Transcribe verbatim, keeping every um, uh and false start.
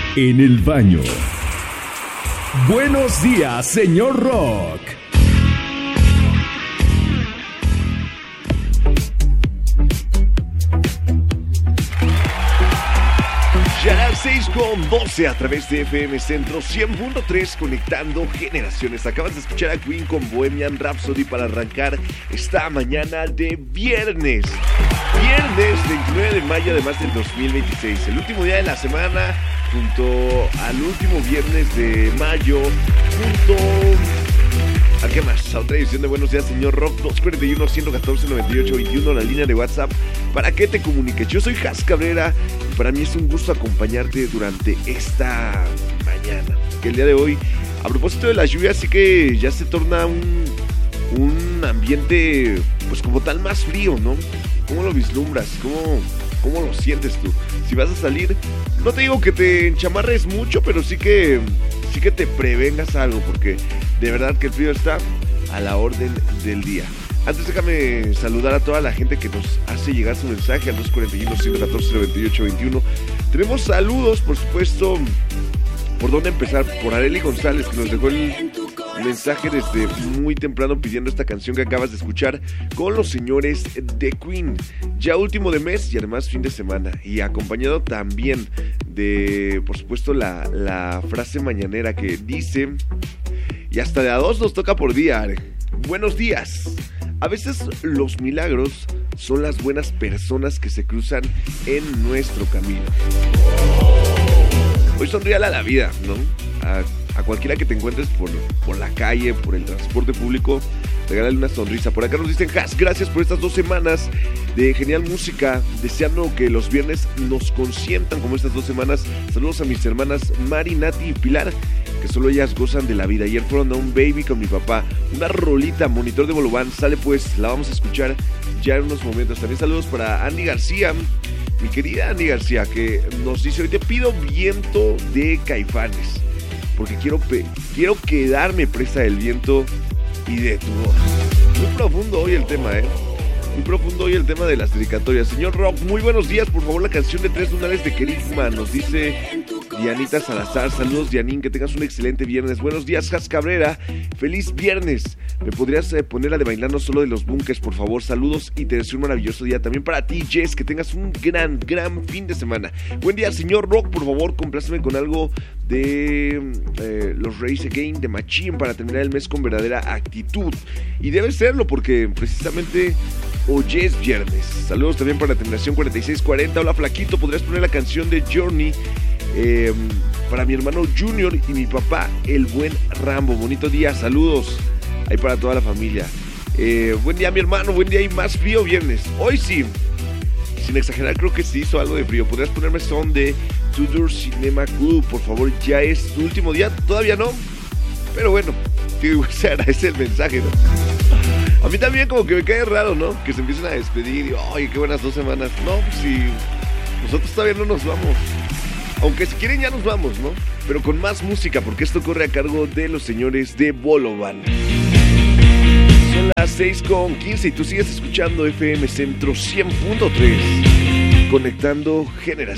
En el baño. Buenos días, señor Rock. Ya a las seis con doce a través de F M Centro cien punto tres, conectando generaciones. Acabas de escuchar a Queen con Bohemian Rhapsody para arrancar esta mañana de viernes. Viernes veintinueve de mayo, además del dos mil veintiséis. El último día de la semana, junto al último viernes de mayo, junto ¿a qué más? A otra edición de Buenos Días, señor Rock. Dos cuatro uno, uno uno cuatro, noventa y ocho, veintiuno, la línea de WhatsApp para que te comuniques. Yo soy Has Cabrera y para mí es un gusto acompañarte durante esta mañana. Que el día de hoy, a propósito de la lluvia, sí que ya se torna un, un ambiente, pues como tal, más frío, ¿no? ¿Cómo lo vislumbras? ¿Cómo, cómo lo sientes tú? Si vas a salir, no te digo que te enchamarres mucho, pero sí que, sí que te prevengas algo, porque de verdad que el frío está a la orden del día. Antes déjame saludar a toda la gente que nos hace llegar su mensaje al dos cuatro uno, uno uno cuatro, noventa y ocho, veintiuno. Tenemos saludos, por supuesto. ¿Por dónde empezar? Por Arely González, que nos dejó el mensaje desde muy temprano pidiendo esta canción que acabas de escuchar con los señores de Queen. Ya último de mes y además fin de semana. Y acompañado también de, por supuesto, la, la frase mañanera que dice: y hasta de a dos nos toca por día. Buenos días. A veces los milagros son las buenas personas que se cruzan en nuestro camino. Hoy sonríale a la vida, ¿no? A, a cualquiera que te encuentres por, por la calle, por el transporte público, regálale una sonrisa. Por acá nos dicen: Has, gracias por estas dos semanas de genial música, deseando que los viernes nos consientan como estas dos semanas. Saludos a mis hermanas Mari, Nati y Pilar, que solo ellas gozan de la vida. Ayer fueron a un baby con mi papá, una rolita, Monitor de Bolobán. Sale pues, la vamos a escuchar ya en unos momentos. También saludos para Andy García, mi querida Andy García, que nos dice: hoy te pido viento de Caifanes, porque quiero, pe- quiero quedarme presa del viento y de tu voz. Muy profundo hoy el tema, ¿eh? Muy profundo hoy el tema de las dedicatorias. Señor Rock, muy buenos días. Por favor, la canción de Tres Lunares de Kerigma, nos dice Dianita Salazar. Saludos, Dianín, que tengas un excelente viernes. Buenos días, Has Cabrera. Feliz viernes. ¿Me podrías eh, poner la de Bailando Solo de los Bunkers, por favor? Saludos y te deseo un maravilloso día. También para ti, Jess, que tengas un gran, gran fin de semana. Buen día, señor Rock. Por favor, compláceme con algo de eh, los Race Again de Machine para terminar el mes con verdadera actitud. Y debe serlo, porque precisamente hoy es viernes. Saludos también para la terminación cuarenta y seis cuarenta. Hola, flaquito, ¿podrías poner la canción de Journey eh, para mi hermano Junior y mi papá, el buen Rambo? Bonito día, saludos ahí para toda la familia. Eh, buen día, mi hermano, buen día y más frío viernes. Hoy sí, sin exagerar, creo que sí hizo algo de frío. ¿Podrías ponerme son de Tudor Cinema Club, por favor? Ya es tu último día, todavía no, pero bueno, digo, se agradece el mensaje, ¿no? A mí también como que me cae raro, ¿no? Que se empiecen a despedir y, ¡ay, qué buenas dos semanas! No, pues si nosotros todavía no nos vamos. Aunque si quieren ya nos vamos, ¿no? Pero con más música, porque esto corre a cargo de los señores de Bolobán. Son las seis con quince y tú sigues escuchando F M Centro cien punto tres, conectando generaciones.